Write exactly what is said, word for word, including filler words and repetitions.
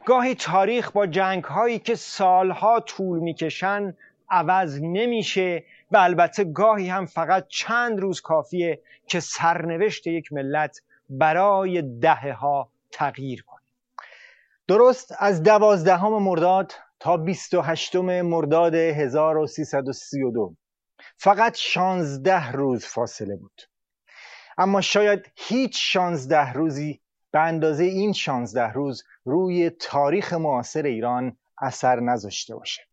گاهی تاریخ با جنگ هایی که سالها طول میکشن عوض نمیشه و البته گاهی هم فقط چند روز کافیه که سرنوشت یک ملت برای دهه ها تغییر کنه. درست از دوازدهم مرداد تا بیست و هشتم مرداد هزار و سیصد و سی و دو فقط شانزده روز فاصله بود، اما شاید هیچ شانزده روزی به اندازه این شانزده روز روی تاریخ معاصر ایران اثر نذاشته باشه.